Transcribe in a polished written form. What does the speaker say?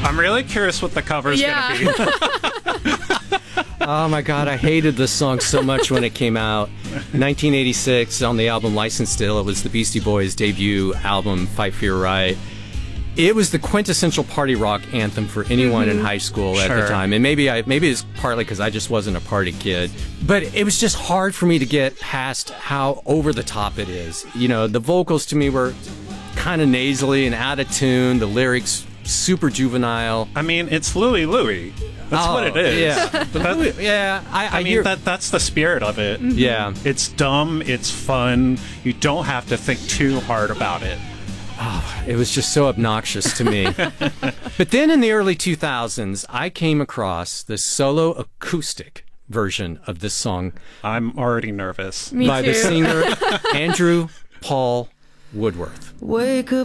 I'm really curious what the cover's going to be. Oh my God, I hated this song so much when it came out. 1986 on the album License Still. It was the Beastie Boys' debut album, Fight for Your Right. It was the quintessential party rock anthem for anyone in high school at the time. And maybe it's partly because I just wasn't a party kid. But it was just hard for me to get past how over the top it is. You know, the vocals to me were kind of nasally and out of tune. The lyrics super juvenile. I mean, it's Louie Louie. That's what it is. Yeah. I mean, that's the spirit of it. Yeah. It's dumb. It's fun. You don't have to think too hard about it. Oh, it was just so obnoxious to me. But then in the early 2000s, I came across the solo acoustic version of this song. I'm already nervous. Me by too. the singer Andrew Paul Woodworth. Wake up.